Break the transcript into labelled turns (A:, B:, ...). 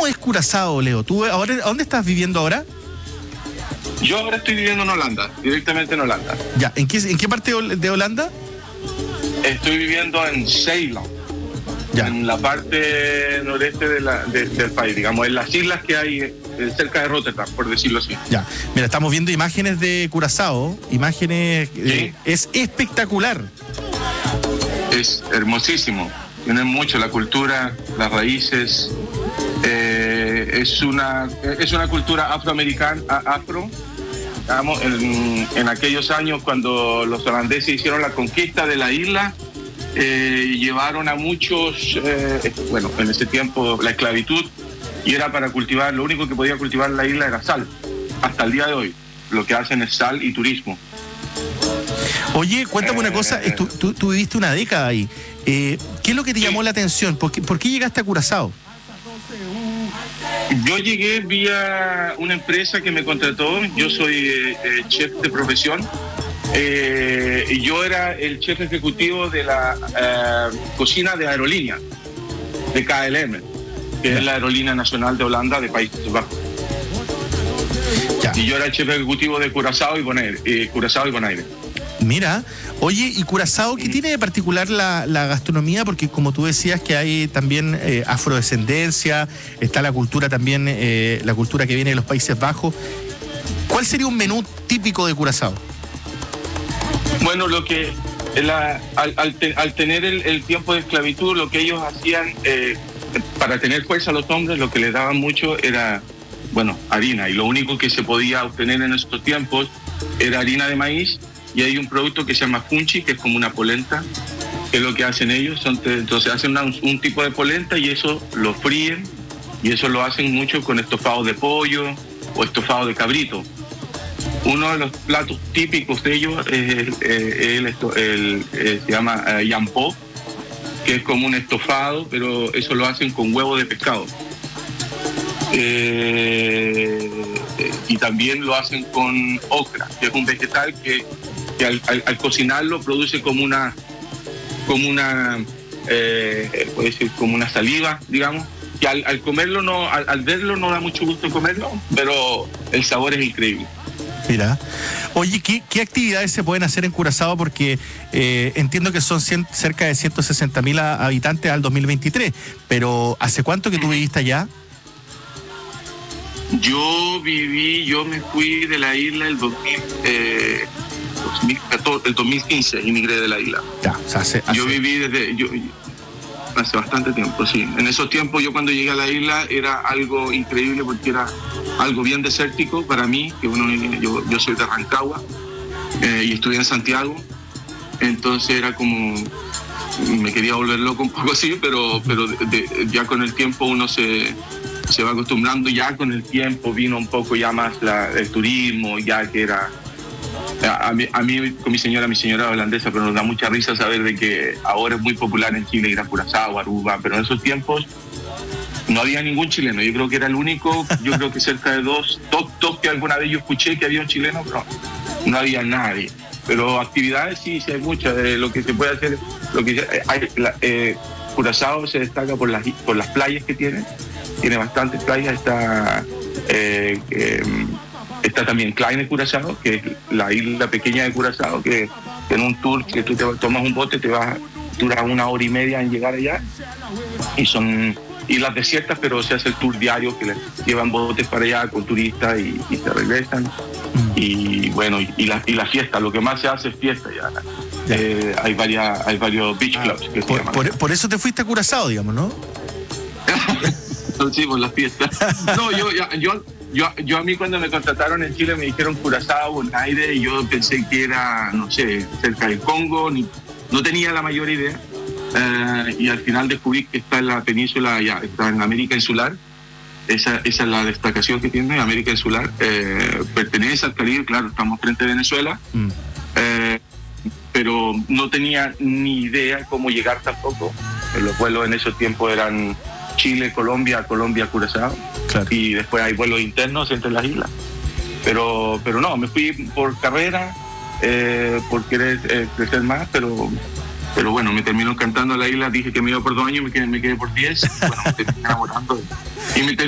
A: es Curazao, Leo? ¿Tú ahora, ¿a dónde estás viviendo ahora?
B: Yo ahora estoy viviendo en Holanda, directamente en Holanda.
A: Ya, ¿en qué parte de Holanda?
B: Estoy viviendo en Zeeland,
A: Ya.
B: en la parte noreste del país, digamos, en las islas que hay cerca de Rotterdam, por decirlo así.
A: Ya, mira, estamos viendo imágenes de Curazao, imágenes,
B: Sí.
A: Es espectacular.
B: Es hermosísimo, tiene mucho la cultura, las raíces, es una cultura afroamericana, digamos, en aquellos años cuando los holandeses hicieron la conquista de la isla, llevaron a muchos, en ese tiempo la esclavitud, y era para cultivar, lo único que podía cultivar la isla era sal, hasta el día de hoy, lo que hacen es sal y turismo.
A: Oye, cuéntame una cosa, tú viviste una década ahí. ¿Qué es lo que te llamó la atención? ¿Por qué llegaste a Curazao?
B: Yo llegué vía una empresa que me contrató. Yo soy chef de profesión. Y yo era el chef ejecutivo de la cocina de aerolínea, de KLM, que es la aerolínea nacional de Holanda, de Países Bajos.
A: Ya.
B: Y yo era el chef ejecutivo de Curazao y Bonaire.
A: Mira, oye, ¿y Curazao qué tiene de particular la gastronomía? Porque como tú decías que hay también afrodescendencia, está la cultura también, la cultura que viene de los Países Bajos. ¿Cuál sería un menú típico de Curazao?
B: Bueno, lo que al tener el tiempo de esclavitud, lo que ellos hacían para tener fuerza a los hombres, lo que les daban mucho era, harina. Y lo único que se podía obtener en estos tiempos era harina de maíz. Y hay un producto que se llama funchi, que es como una polenta, que es lo que hacen ellos. Entonces hacen un tipo de polenta y eso lo fríen, y eso lo hacen mucho con estofado de pollo o estofado de cabrito. Uno de los platos típicos de ellos se llama yampó, que es como un estofado, pero eso lo hacen con huevo de pescado. Y también lo hacen con okra, que es un vegetal que al cocinarlo produce como una saliva, digamos, que al comerlo al verlo no da mucho gusto comerlo, pero el sabor es increíble.
A: Mira, oye, ¿qué actividades se pueden hacer en Curazao? Porque entiendo que son cerca de 160.000 habitantes al 2023, pero ¿hace cuánto que tú viviste allá?
B: Yo me fui de la isla el 2015, emigré de la isla.
A: Ya, o sea,
B: Yo viví hace bastante tiempo, sí. En esos tiempos yo cuando llegué a la isla era algo increíble porque era algo bien desértico para mí, que yo soy de Rancagua y estudié en Santiago, entonces era como, me quería volver loco un poco así, pero ya con el tiempo uno se va acostumbrando. Ya con el tiempo vino un poco ya más el turismo, ya que era... A mí con mi señora holandesa, pero nos da mucha risa saber de que ahora es muy popular en Chile ir a Curazao, Aruba, pero en esos tiempos no había ningún chileno. Yo creo que era el único, yo creo que cerca de dos que alguna vez yo escuché que había un chileno, pero no había nadie. Pero actividades sí hay muchas. Lo que se puede hacer, Curazao se destaca por las playas que tiene bastantes playas. Está también Kleine Curazao, que es la isla pequeña de Curazao, que en un tour que tú tomas un bote dura 1 hora y media en llegar allá, y son islas desiertas, pero se hace el tour diario que les llevan botes para allá con turistas y se regresan. Y bueno, y la fiesta, lo que más se hace es fiesta ya. Hay varios beach clubs que se llaman.
A: Por eso te fuiste a Curazao, digamos, ¿no?
B: Sí, por las fiestas. No, yo a mí cuando me contrataron en Chile me dijeron Curazao, Bonaire, y yo pensé que era, no sé, cerca del Congo, no tenía la mayor idea. Y al final descubrí que está en la península, ya está en América Insular. Esa es la destacación que tiene América Insular. Pertenece al Caribe, claro, estamos frente a Venezuela. Pero no tenía ni idea cómo llegar tampoco. Los vuelos en esos tiempos eran Chile, Colombia, Curazao. Claro. Y después hay vuelos internos entre las islas. Pero no, me fui por carrera, por querer crecer más, pero bueno, me terminó encantando la isla. Dije que me iba por 2 años y me quedé por 10. Bueno, me terminé enamorando y me